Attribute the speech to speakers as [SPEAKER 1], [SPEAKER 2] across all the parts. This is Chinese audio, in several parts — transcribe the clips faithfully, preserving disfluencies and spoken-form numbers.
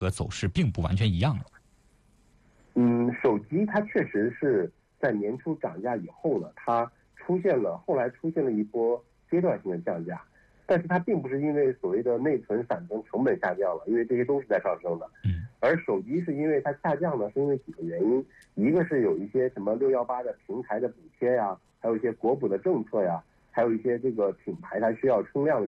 [SPEAKER 1] 格走势并不完全一样了。
[SPEAKER 2] 嗯，手机它确实是在年初涨价以后呢，它出现了后来出现了一波阶段性的降价，但是它并不是因为所谓的内存、闪存成本下降了，因为这些都是在上升的。
[SPEAKER 1] 嗯，
[SPEAKER 2] 而手机是因为它下降呢，是因为几个原因，一个是有一些什么六一八的平台的补贴呀，还有一些国补的政策呀，还有一些这个品牌它需要冲量。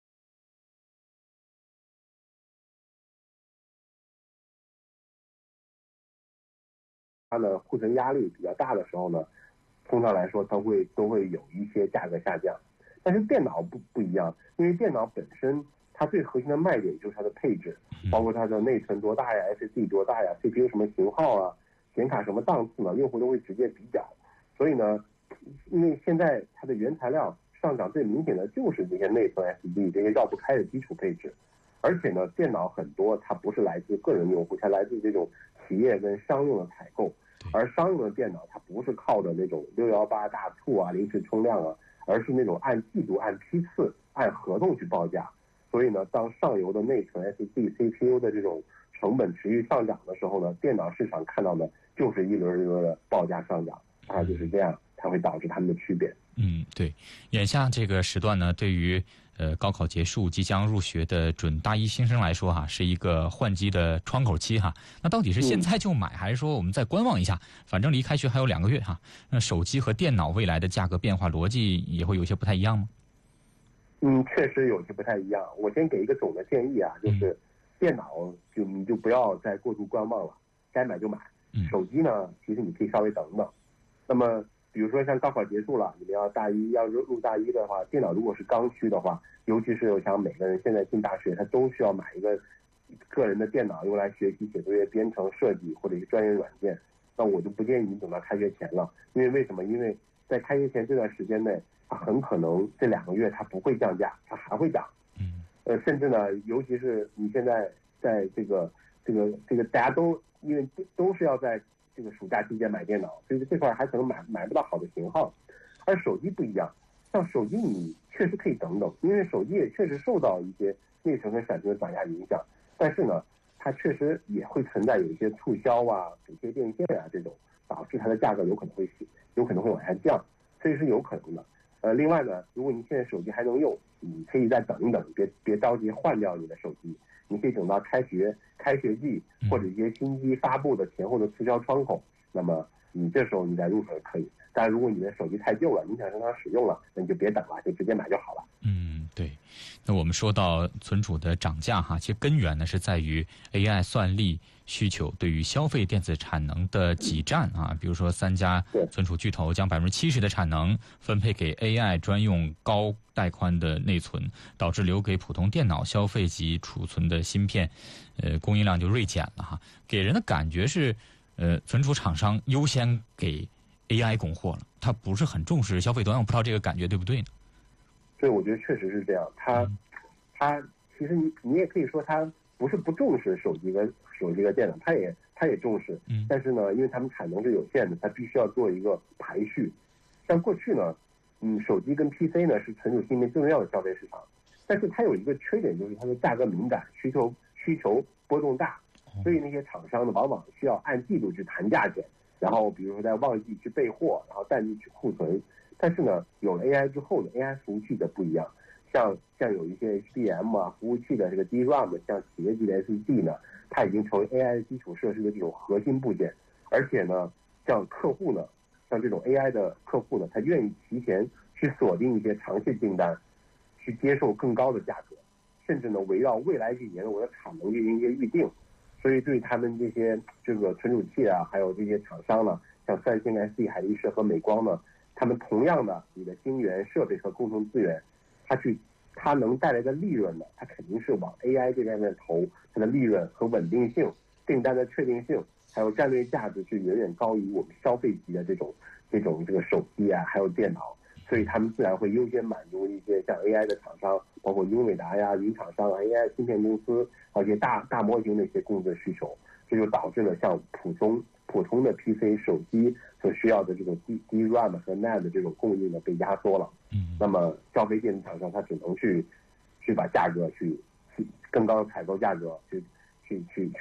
[SPEAKER 2] 它的库存压力比较大的时候呢，通常来说它会都会有一些价格下降。但是电脑不不一样，因为电脑本身它最核心的卖点就是它的配置，包括它的内存多大呀 ，S S D 多大呀 ，C P U 什么型号啊，显卡什么档次呢，用户都会直接比较。所以呢，因为现在它的原材料上涨最明显的就是这些内存 S S D 这些绕不开的基础配置。而且呢，电脑很多它不是来自个人用户，它来自这种企业跟商用的采购。而商用的电脑它不是靠着那种六一八大促啊、临时冲量啊，而是那种按季度、按批次、按合同去报价。所以呢，当上游的内存 S S D、C P U 的这种成本持续上涨的时候呢，电脑市场看到的就是一轮一轮的报价上涨，大概就是这样，才会导致它们的区别。
[SPEAKER 1] 嗯，对。眼下这个时段呢，对于呃高考结束即将入学的准大一新生来说哈，是一个换机的窗口期哈。那到底是现在就买，还是说我们再观望一下？反正离开学还有两个月哈。那手机和电脑未来的价格变化逻辑也会有些不太一样吗？
[SPEAKER 2] 嗯，确实有些不太一样。我先给一个总的建议啊，就是电脑就你就不要再过度观望了，该买就买。手机呢，其实你可以稍微等等。那么比如说像高考结束了，你们要大一要入入大一的话，电脑如果是刚需的话，尤其是我想每个人现在进大学，他都需要买一个个人的电脑用来学习写作业、编程设计或者是专业软件。那我就不建议你等到开学前了，因为为什么？因为在开学前这段时间内，它很可能这两个月它不会降价，它还会涨。
[SPEAKER 1] 嗯，
[SPEAKER 2] 呃，甚至呢，尤其是你现在在这个这个这个大家都因为都是要在这个暑假期间买电脑，所以这块还可能买买不到好的型号。而手机不一样，像手机你确实可以等等，因为手机也确实受到一些内存和闪存的涨价影响，但是呢，它确实也会存在有一些促销啊、补贴电线啊这种，导致它的价格有可能会有可能会往下降，这是有可能的。呃，另外呢，如果你现在手机还能用，你可以再等一等，别别着急换掉你的手机，你可以等到开学开学季或者一些新机发布的前后的促销窗口，那么你这时候你再入手也可以。但如果你的手机太旧了，你想正常使用了，那你就别等了，就直接买就好了。
[SPEAKER 1] 嗯，对。那我们说到存储的涨价哈，其实根源呢是在于 A I 算力需求对于消费电子产能的挤占啊。比如说三家存储巨头将百分之七十的产能分配给 A I 专用高带宽的内存，导致留给普通电脑消费级储存的芯片，呃，供应量就锐减了哈。给人的感觉是，呃，存储厂商优先给 A I 供货了，他不是很重视消费端，我不知道这个感觉对不对呢？
[SPEAKER 2] 所以我觉得确实是这样，他，嗯、他其实你你也可以说他不是不重视手机跟手机和电脑，他也他也重视，
[SPEAKER 1] 嗯，
[SPEAKER 2] 但是呢，因为他们产能是有限的，他必须要做一个排序。像过去呢，嗯，手机跟 P C 呢是存储芯片最重要的消费市场，但是它有一个缺点，就是它的价格敏感，需求需求波动大，所以那些厂商呢往往需要按季度去谈价钱，然后比如说在旺季去备货，然后淡季去库存。但是呢，有了 A I 之后呢 ，A I 服务器的不一样，像像有一些 H B M 啊服务器的这个 D RAM， 像企业级的 S S D 呢，它已经成为 A I 基础设施的这种核心部件。而且呢，像客户呢，像这种 A I 的客户呢，他愿意提前去锁定一些长期订单，去接受更高的价格，甚至呢，围绕未来几年的我的产能进行一些预定。所以对他们这些这个存储器啊，还有这些厂商呢，像三星、S D、海力士和美光呢。他们同样的，你的晶圆、设备和工程资源，它去，它能带来的利润呢，它肯定是往 A I 这边面投，它的利润和稳定性、订单的确定性，还有战略价值，是远远高于我们消费级的这种这种这个手机啊，还有电脑，所以他们自然会优先满足一些像 A I 的厂商，包括英伟达呀、云厂商啊、A I 芯片公司，还有一些大大模型的一些工作需求，这就导致了像普通普通的 P C 手机所需要的这种 D D RAM 和 N A N D 的这种供应呢被压缩了。
[SPEAKER 1] 嗯，
[SPEAKER 2] 那么消费电子厂商它只能去去把价格去去更高的采购价格去去去